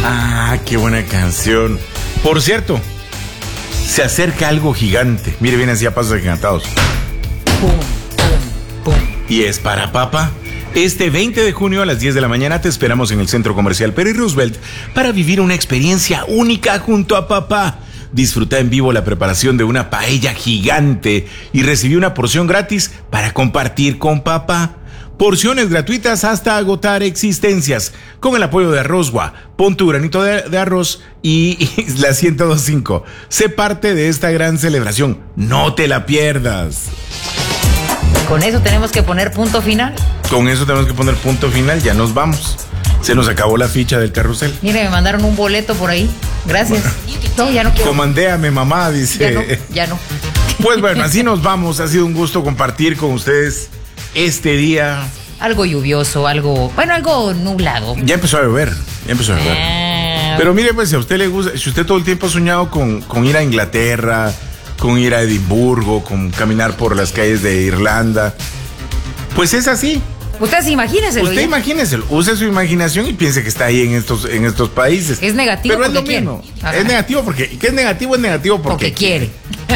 Ah, qué buena canción. Por cierto, se acerca algo gigante. Mire, viene así a pasos agigantados. Pum, pum, pum. Y es para papá. Este 20 de junio a las 10 de la mañana te esperamos en el Centro Comercial Peri Roosevelt para vivir una experiencia única junto a papá. Disfruta en vivo la preparación de una paella gigante y recibí una porción gratis para compartir con papá. Porciones gratuitas hasta agotar existencias. Con el apoyo de Arrozgua. Pon tu granito de arroz y la 102.5. Sé parte de esta gran celebración. No te la pierdas. Con eso tenemos que poner punto final. Con eso tenemos que poner punto final. Ya nos vamos. Se nos acabó la ficha del carrusel. Mire, me mandaron un boleto por ahí. Gracias. No, ya no quiero. Comandéame, mamá, dice. Ya no. Pues bueno, así nos vamos. Ha sido un gusto compartir con ustedes este día. Algo lluvioso, algo nublado. Ya empezó a llover. Pero mire, pues si a usted le gusta, si usted todo el tiempo ha soñado con ir a Inglaterra, con ir a Edimburgo, con caminar por las calles de Irlanda, pues es así. Usted imagínese. Imagínese, use su imaginación y piense que está ahí en estos países. Es negativo. Pero es lo mismo. Es negativo porque, ¿qué es negativo? Es negativo porque quiere.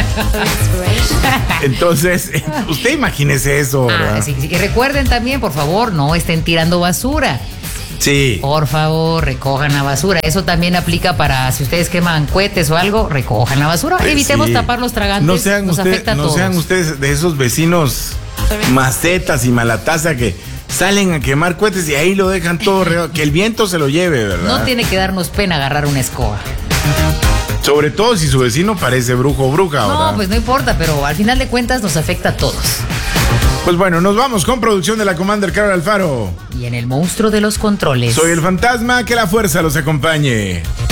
Entonces, usted imagínese eso, ¿verdad? Sí. Y recuerden también, por favor, no estén tirando basura. Sí. Por favor, recojan la basura. Eso también aplica para si ustedes queman cohetes o algo, recojan la basura. Evitemos tapar los tragantes. Nos afecta a todos. No sean ustedes de esos vecinos macetas y malataza que salen a quemar cohetes y ahí lo dejan todo regado. Que el viento se lo lleve, ¿verdad? No tiene que darnos pena agarrar una escoba. Sobre todo si su vecino parece brujo o bruja, ¿verdad? No, pues no importa, pero al final de cuentas nos afecta a todos. Pues bueno, nos vamos con producción de la Commander Carol Alfaro. Y en el monstruo de los controles. Soy el fantasma, que la fuerza los acompañe.